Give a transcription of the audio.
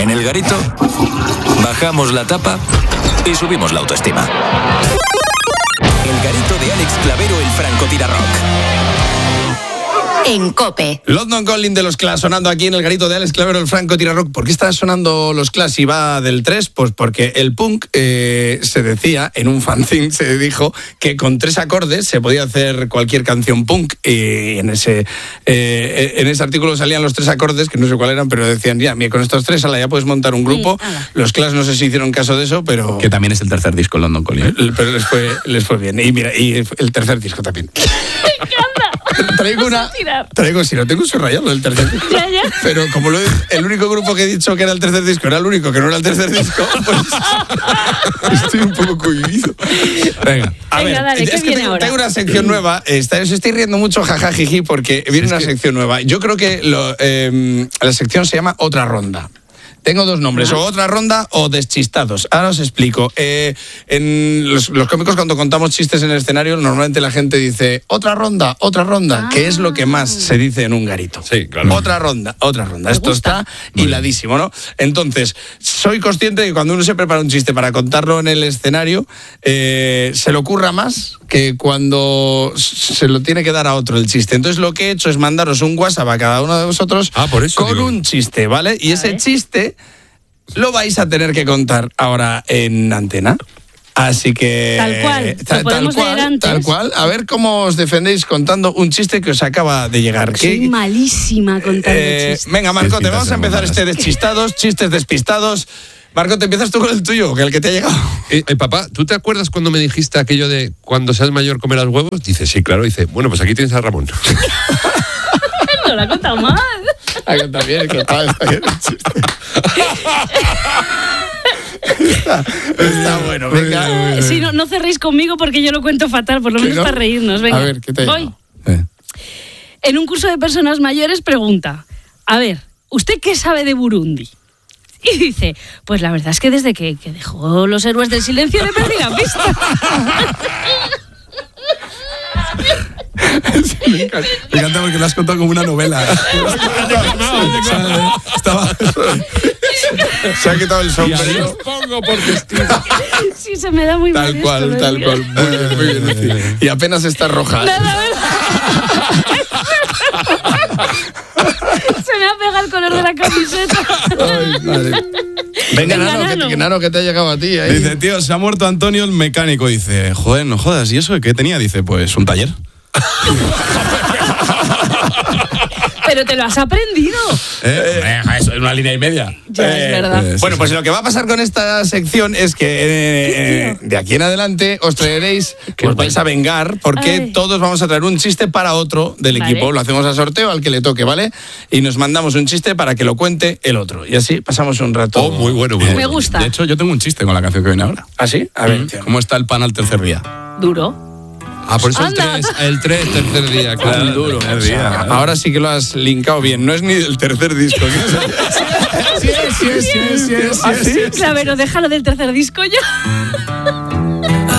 En El Garito bajamos la tapa y subimos la autoestima. El Garito de Alex Clavero, el francotirador. En COPE. London Calling de los Clash sonando aquí en el Garito de Alex Clavero, el francotirador. ¿Por qué está sonando los Clash y va del 3? Pues porque el punk se decía, en un fanzine se dijo que con 3 acordes se podía hacer cualquier canción punk. Y en ese artículo salían los 3 acordes, que no sé cuáles eran, pero decían, ya, mira, con estos 3, ya puedes montar un grupo. Los Clash no sé si hicieron caso de eso, pero... Que también es el tercer disco, London Calling. Pero les fue bien. Y mira, y el tercer disco también. Traigo, si no tengo su rayado el tercer disco. Ya. Pero como el único grupo que he dicho que era el tercer disco era el único que no era el tercer disco, pues estoy un poco cohibido. Venga, dale, es que tengo una sección nueva. Os estoy riendo mucho, jajajiji, porque viene una sección nueva. Yo creo que la sección se llama Otra Ronda. Tengo 2 nombres, o Otra Ronda o Deschistados. Ahora os explico. En los cómicos, cuando contamos chistes en el escenario, normalmente la gente dice otra ronda, que es lo que más se dice en un garito. Sí, claro. Otra ronda. Esto está hiladísimo, ¿no? Entonces, soy consciente de que cuando uno se prepara un chiste para contarlo en el escenario, se le ocurra más que cuando se lo tiene que dar a otro el chiste. Entonces, lo que he hecho es mandaros un WhatsApp a cada uno de vosotros un chiste, ¿vale? Y ese chiste lo vais a tener que contar ahora en antena. Así que... Tal cual. A ver cómo os defendéis contando un chiste que os acaba de llegar. Soy malísima contando chistes. Venga, Marco, te vamos a empezar Deschistados, chistes despistados. Marco, te empiezas tú con el tuyo, que el que te ha llegado. Papá, ¿tú te acuerdas cuando me dijiste aquello de cuando seas mayor comerás huevos? Dice, sí, claro. Dice, bueno, pues aquí tienes a Ramón. No lo ha contado mal. Ha contado bien, está bien el chiste. Está bueno, venga. Sí, no cerréis conmigo porque yo lo cuento fatal, por lo menos para reírnos. Venga. A ver, ¿qué te voy? En un curso de personas mayores pregunta, a ver, ¿usted qué sabe de Burundi? Y dice, pues la verdad es que desde que dejó Los Héroes del Silencio le perdí la pista. Sí, me encanta porque lo has contado como una novela. Se ha quitado el sombrero. Pongo por testigo. Sí, se me da muy mal. Tal cual. Muy bien. Y apenas está roja. Se me ha pegado el color de la camiseta. Ay, madre. Venga, Nano, que te ha llegado a ti ahí. Dice, tío, se ha muerto Antonio el mecánico. Dice, joder, no jodas. ¿Y eso qué tenía? Dice, pues un taller. Pero te lo has aprendido. Eso es una línea y media. Ya, es verdad. Bueno, pues lo que va a pasar con esta sección es que de aquí en adelante os traeréis, os vais a vengar, porque todos vamos a traer un chiste para otro del equipo. Lo hacemos a sorteo al que le toque, ¿vale? Y nos mandamos un chiste para que lo cuente el otro. Y así pasamos un rato. Muy bueno. Me gusta. De hecho, yo tengo un chiste con la canción que viene ahora. ¿Ah, sí? A ver. ¿Cómo está el pan al tercer día? Duro. Por eso el 3, tercer día, claro. Muy duro. Ahora sí que lo has linkado bien. No es ni del tercer disco. Sí. Clavero, déjalo del tercer disco ya.